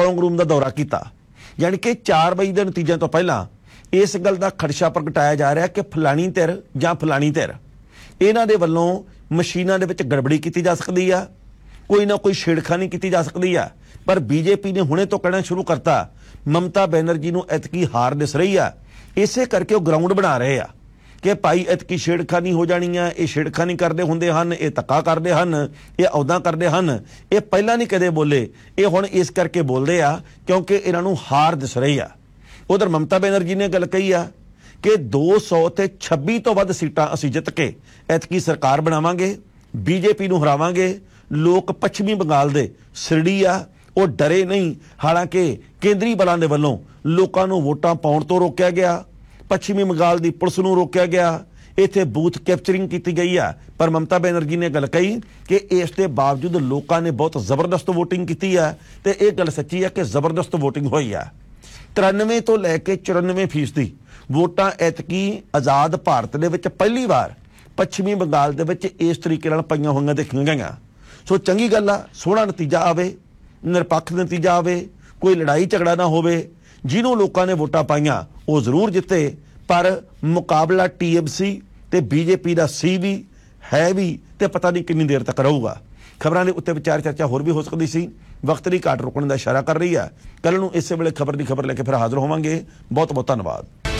Strong room का दौरा किया, यानी कि 4 मई के नतीजों तो पहला इस गल का खदशा प्रगटाया जा रहा कि फलानी धिर जां फलानी धिर इन्हां दे वल्लों मशीनां दे विच गड़बड़ी की जा सकती है, कोई ना कोई छेड़खानी की जा सकती है। पर बीजेपी ने हुणे तो कहना शुरू करता ममता बनर्जी नूं ऐतकी हार दिस रही है, इसे करके वो ग्राउंड बना रहे आ कि भाई ऐतकी छेड़खानी हो जानी है, ये छेड़खानी करते होंदे हन, ये धक्का करते हैं, ये अहुदा करते हैं, ये पहला नहीं कदे बोले, ये हुण इस करके बोलते आ क्योंकि इन्हां नूं हार दिस रही आ। उधर ममता बनर्जी ने गल कही आ कि 226 तो वध सीटां असीं जित के ऐतकी सरकार बनावांगे, बीजेपी नूं हरावांगे। लोग पश्चिमी बंगाल दे सिरड़ी आ, वो डरे नहीं। हालांकि केंद्री बलों के वलों लोगों को वोटां पाउण तो रोकया गया, पश्चिमी बंगाल की पुलिस नूं रोकया गया, इत्थे बूथ कैप्चरिंग की गई है। पर ममता बनर्जी ने गल कही कि इसके बावजूद लोगों ने बहुत जबरदस्त वोटिंग की है, तो यह गल सच्ची है कि जबरदस्त वोटिंग हुई है। 93 तो लैके 94% वोटां ऐतकी आज़ाद भारत दे विच पहली बार पश्चिमी बंगाल दे विच इस तरीके नाल पईयां होईयां देखीआं गईआं। सो चंगी गल आ, सोहना नतीजा आवे, निरपक्ष नतीजा आवे, कोई लड़ाई झगड़ा ना होवे, जिन्हों लोगों ने वोटां पाईयां वो जरूर जिते। पर मुकाबला TMC ते बीजेपी का सी भी है भी, ते पता नहीं कितनी देर तक रहूगा। खबरों के उत्ते विचार चर्चा होर भी हो सकती सी, वक्त की घाट रोकने का इशारा कर रही है। कल नूं इस वेले खबर की खबर लेके फिर हाजिर होवांगे। बहुत बहुत धन्यवाद।